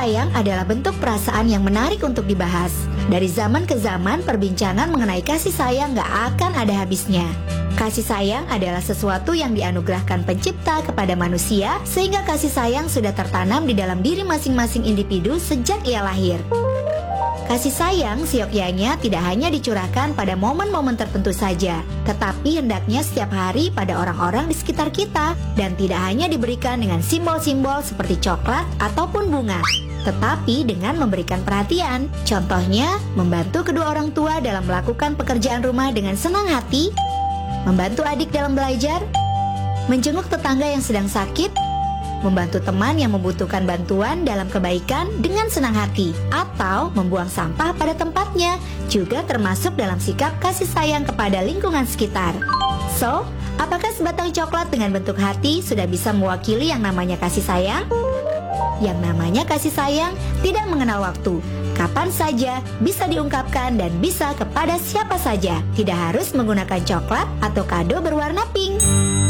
sayang adalah bentuk perasaan yang menarik untuk dibahas. Dari zaman ke zaman, perbincangan mengenai kasih sayang gak akan ada habisnya. Kasih sayang adalah sesuatu yang dianugerahkan pencipta kepada manusia, sehingga kasih sayang sudah tertanam di dalam diri masing-masing individu sejak ia lahir. Kasih sayang seyogyanya tidak hanya dicurahkan pada momen-momen tertentu saja, tetapi hendaknya setiap hari pada orang-orang di sekitar kita, dan tidak hanya diberikan dengan simbol-simbol seperti coklat ataupun bunga, tetapi dengan memberikan perhatian. Contohnya, membantu kedua orang tua dalam melakukan pekerjaan rumah dengan senang hati, membantu adik dalam belajar, menjenguk tetangga yang sedang sakit, membantu teman yang membutuhkan bantuan dalam kebaikan dengan senang hati, atau membuang sampah pada tempatnya, juga termasuk dalam sikap kasih sayang kepada lingkungan sekitar. So, apakah sebatang coklat dengan bentuk hati sudah bisa mewakili yang namanya kasih sayang? Yang namanya kasih sayang tidak mengenal waktu. Kapan saja bisa diungkapkan dan bisa kepada siapa saja. Tidak harus menggunakan coklat atau kado berwarna pink.